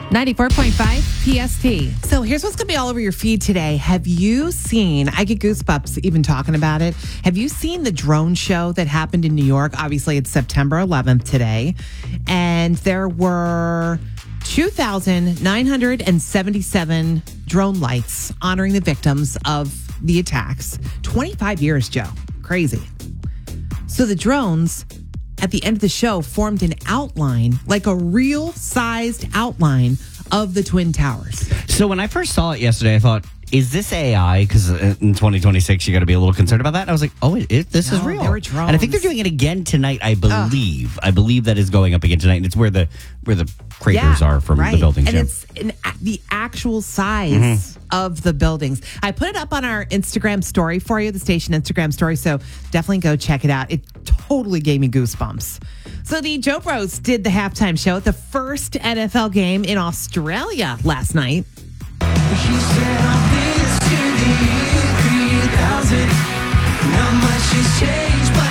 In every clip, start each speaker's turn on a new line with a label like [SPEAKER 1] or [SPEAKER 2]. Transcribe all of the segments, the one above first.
[SPEAKER 1] 94.5 PST. So here's what's going to be all over your feed today. Have you seen, I get goosebumps even talking about it. Have you seen the drone show that happened in New York? Obviously, it's September 11th today. And there were 2,977 drone lights honoring the victims of the attacks. 25 years, Joe. Crazy. So the drones at the end of the show formed an outline, like a real sized outline of the Twin Towers.
[SPEAKER 2] So when I first saw it yesterday, I thought, is this AI? Because in 2026, you got to be a little concerned about that. And I was like, oh, this is real.
[SPEAKER 1] They were drones.
[SPEAKER 2] And I think they're doing it again tonight, I believe. I believe that is going up again tonight. And it's where the craters are from the buildings.
[SPEAKER 1] And it's the actual size of the buildings. I put it up on our Instagram story for you, the station Instagram story. So definitely go check it out. It totally gave me goosebumps. So the Joe Bros did the halftime show at the first NFL game in Australia last night.
[SPEAKER 3] She said, I've been skinny 3,000. Not much has changed, but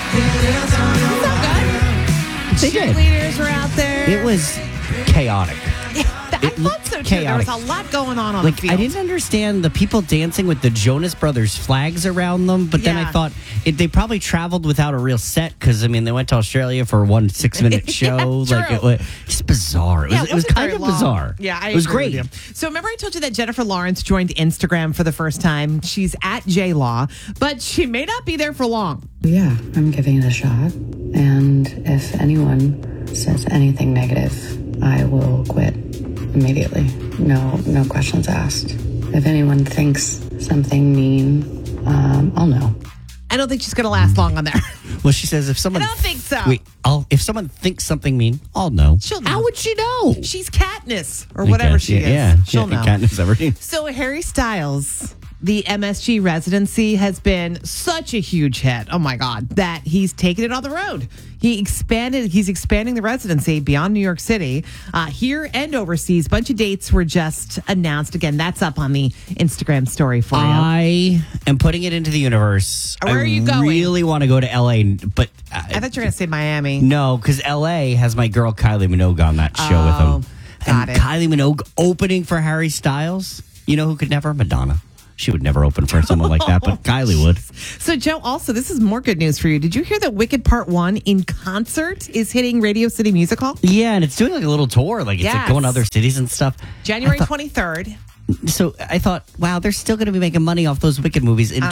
[SPEAKER 1] They
[SPEAKER 2] did.
[SPEAKER 1] Cheerleaders were out there.
[SPEAKER 2] It was chaotic.
[SPEAKER 1] I thought so too.
[SPEAKER 2] chaotic.
[SPEAKER 1] There was a lot going on
[SPEAKER 2] Like,
[SPEAKER 1] the field.
[SPEAKER 2] I didn't understand the people dancing with the Jonas Brothers flags around them, but then I thought they probably traveled without a real set because, I mean, they went to Australia for one 6-minute show.
[SPEAKER 1] Yeah,
[SPEAKER 2] it was just bizarre. It was kind of bizarre.
[SPEAKER 1] Yeah,
[SPEAKER 2] it was
[SPEAKER 1] agree
[SPEAKER 2] great.
[SPEAKER 1] with you. So remember I told you that Jennifer Lawrence joined Instagram for the first time? She's at JLaw, but she may not be there for long.
[SPEAKER 4] Yeah, I'm giving it a shot. And if anyone says anything negative, I will quit immediately. No questions asked. If anyone thinks something mean, I'll know.
[SPEAKER 1] I don't think she's going to last long on there.
[SPEAKER 2] Well, she says if someone...
[SPEAKER 1] I don't think so.
[SPEAKER 2] Wait, if someone thinks something mean, I'll know.
[SPEAKER 1] She'll know.
[SPEAKER 2] How would she know?
[SPEAKER 1] She's Katniss or whatever she is.
[SPEAKER 2] Yeah,
[SPEAKER 1] She'll know.
[SPEAKER 2] Katniss Everdeen.
[SPEAKER 1] So Harry Styles, the MSG residency has been such a huge hit. Oh my God, that he's taken it on the road. He's expanding the residency beyond New York City, here and overseas. Bunch of dates were just announced. Again, that's up on the Instagram story for you.
[SPEAKER 2] I am putting it into the universe.
[SPEAKER 1] Where are you going?
[SPEAKER 2] I really want to go to LA, but
[SPEAKER 1] I thought you were going to say Miami.
[SPEAKER 2] no, because LA has my girl Kylie Minogue on that show with him.
[SPEAKER 1] Got
[SPEAKER 2] And
[SPEAKER 1] it.
[SPEAKER 2] Kylie Minogue opening for Harry Styles. You know who could never? Madonna. She would never open for someone like that, but Kylie would.
[SPEAKER 1] So, Joe, also, this is more good news for you. Did you hear that Wicked Part 1 in concert is hitting Radio City Music Hall?
[SPEAKER 2] Yeah, and it's doing like a little tour. Like, it's like going to other cities and stuff.
[SPEAKER 1] January 23rd.
[SPEAKER 2] So I thought, wow, they're still going to be making money off those Wicked movies in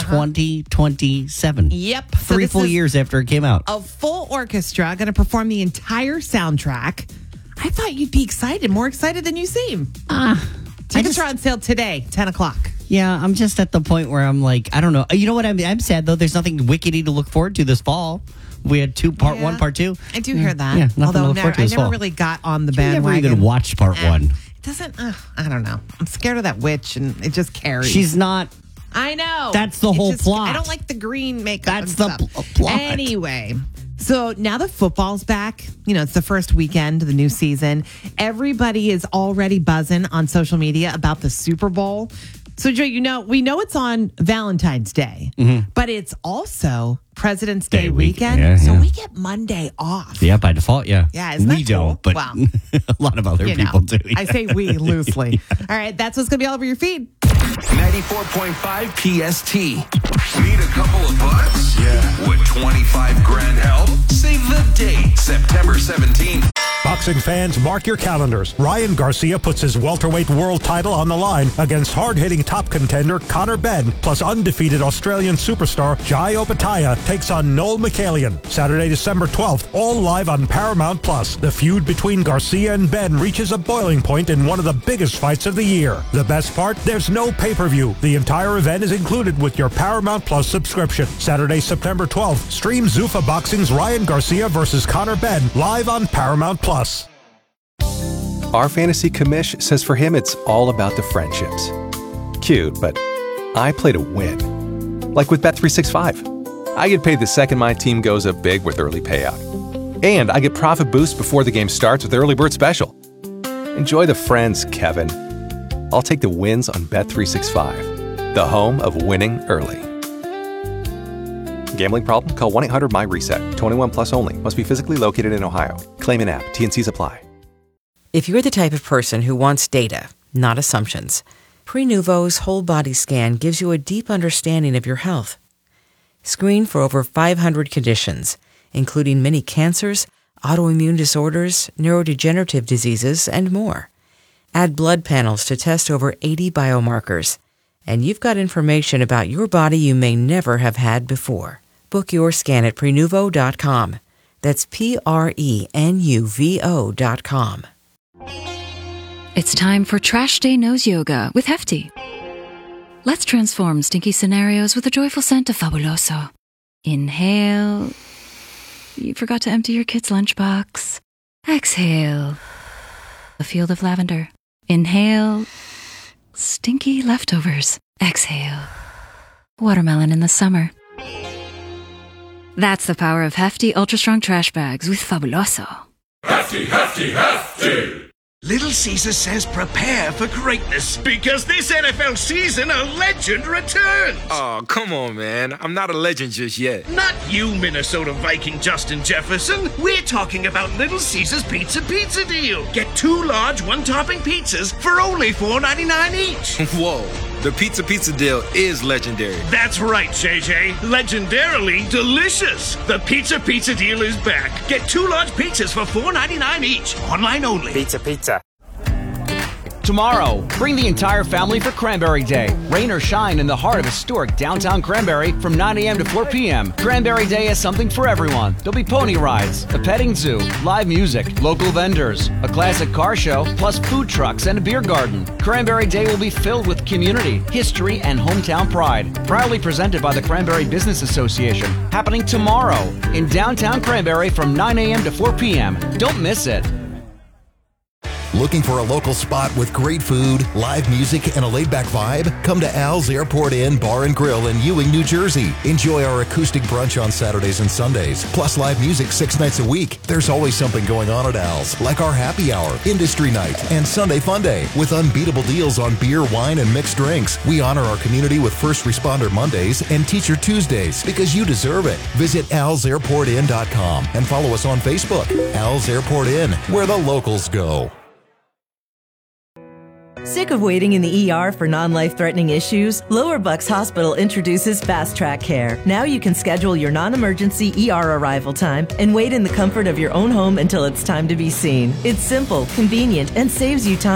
[SPEAKER 2] 2027.
[SPEAKER 1] Yep. So
[SPEAKER 2] Three
[SPEAKER 1] this
[SPEAKER 2] full
[SPEAKER 1] is
[SPEAKER 2] years after it came out.
[SPEAKER 1] A full orchestra going to perform the entire soundtrack. I thought you'd be excited, more excited than you seem. Tickets are on sale today, 10 o'clock.
[SPEAKER 2] Yeah, I'm just at the point where I'm like, I don't know. You know what? I'm sad, though. There's nothing wickedy to look forward to this fall. We had part one, part two.
[SPEAKER 1] I do hear that.
[SPEAKER 2] Yeah, nothing to
[SPEAKER 1] Although
[SPEAKER 2] look forward to
[SPEAKER 1] I
[SPEAKER 2] this
[SPEAKER 1] never
[SPEAKER 2] fall.
[SPEAKER 1] really got on the
[SPEAKER 2] You
[SPEAKER 1] bandwagon.
[SPEAKER 2] never even watched part one.
[SPEAKER 1] It doesn't, I don't know. I'm scared of that witch and it just carries.
[SPEAKER 2] She's not.
[SPEAKER 1] I know.
[SPEAKER 2] That's the whole plot.
[SPEAKER 1] I don't like the green makeup.
[SPEAKER 2] That's
[SPEAKER 1] and
[SPEAKER 2] the
[SPEAKER 1] stuff.
[SPEAKER 2] plot.
[SPEAKER 1] Anyway, so now the football's back. You know, it's the first weekend of the new season. Everybody is already buzzing on social media about the Super Bowl. So, Joe, we know it's on Valentine's Day, but it's also President's Day weekend.
[SPEAKER 2] Yeah,
[SPEAKER 1] so
[SPEAKER 2] yeah.
[SPEAKER 1] we get Monday off.
[SPEAKER 2] Yeah, by default, yeah.
[SPEAKER 1] Yeah, isn't that
[SPEAKER 2] we
[SPEAKER 1] cool?
[SPEAKER 2] don't, but
[SPEAKER 1] Wow.
[SPEAKER 2] a lot of other
[SPEAKER 1] You
[SPEAKER 2] people
[SPEAKER 1] know,
[SPEAKER 2] do.
[SPEAKER 1] I say we loosely. All right, that's what's going to be all over your feed.
[SPEAKER 5] 94.5 PST. Need a couple of bucks? Yeah. Would 25 grand help? Save the date, September 17th.
[SPEAKER 6] Boxing fans, mark your calendars. Ryan Garcia puts his welterweight world title on the line against hard-hitting top contender Conor Benn, plus undefeated Australian superstar Jai Opetaia takes on Noel Michaelian. Saturday, December 12th, all live on Paramount+. The feud between Garcia and Benn reaches a boiling point in one of the biggest fights of the year. The best part? There's no pay-per-view. The entire event is included with your Paramount+ subscription. Saturday, September 12th, stream Zuffa Boxing's Ryan Garcia versus Conor Benn live on Paramount+.
[SPEAKER 7] Our fantasy commish says for him it's all about the friendships. Cute, but I play to win. Like with Bet365. I get paid the second my team goes up big with early payout. And I get profit boost before the game starts with Early Bird Special. Enjoy the friends, Kevin. I'll take the wins on Bet365, the home of winning early. Gambling problem? Call 1-800-MY-RESET. 21 plus only. Must be physically located in Ohio. Claim in app. T&Cs apply.
[SPEAKER 8] If you're the type of person who wants data, not assumptions, Prenuvo's whole body scan gives you a deep understanding of your health. Screen for over 500 conditions, including many cancers, autoimmune disorders, neurodegenerative diseases, and more. Add blood panels to test over 80 biomarkers, and you've got information about your body you may never have had before. Book your scan at Prenuvo.com. That's Prenuvo.com.
[SPEAKER 9] It's time for Trash Day Nose Yoga with Hefty. Let's transform stinky scenarios with a joyful scent of Fabuloso. Inhale. You forgot to empty your kid's lunchbox. Exhale. A field of lavender. Inhale. Stinky leftovers. Exhale. Watermelon in the summer. That's the power of Hefty Ultra Strong Trash Bags with Fabuloso.
[SPEAKER 10] Hefty, Hefty, Hefty! Little Caesar says prepare for greatness because this NFL season a legend returns.
[SPEAKER 11] Oh, come on, man. I'm not a legend just yet.
[SPEAKER 10] Not you, Minnesota Viking Justin Jefferson. We're talking about Little Caesar's Pizza deal. Get 2 large one-topping pizzas for only $4.99 each.
[SPEAKER 11] Whoa. The pizza deal is legendary.
[SPEAKER 10] That's right, JJ. Legendarily delicious. The pizza deal is back. Get 2 large pizzas for $4.99 each. Online only.
[SPEAKER 12] Pizza. Tomorrow, bring the entire family for Cranberry Day. Rain or shine in the heart of historic downtown Cranberry from 9 a.m. to 4 p.m. Cranberry Day has something for everyone. There'll be pony rides, a petting zoo, live music, local vendors, a classic car show, plus food trucks and a beer garden. Cranberry Day will be filled with community, history, and hometown pride. Proudly presented by the Cranberry Business Association. Happening tomorrow in downtown Cranberry from 9 a.m. to 4 p.m. Don't miss it.
[SPEAKER 13] Looking for a local spot with great food, live music, and a laid-back vibe? Come to Al's Airport Inn Bar and Grill in Ewing, New Jersey. Enjoy our acoustic brunch on Saturdays and Sundays, plus live music 6 nights a week. There's always something going on at Al's, like our happy hour, industry night, and Sunday Fun Day, with unbeatable deals on beer, wine, and mixed drinks. We honor our community with First Responder Mondays and Teacher Tuesdays because you deserve it. Visit alsairportinn.com and follow us on Facebook. Al's Airport Inn, where the locals go.
[SPEAKER 14] Sick of waiting in the ER for non-life-threatening issues? Lower Bucks Hospital introduces Fast Track Care. Now you can schedule your non-emergency ER arrival time and wait in the comfort of your own home until it's time to be seen. It's simple, convenient, and saves you time.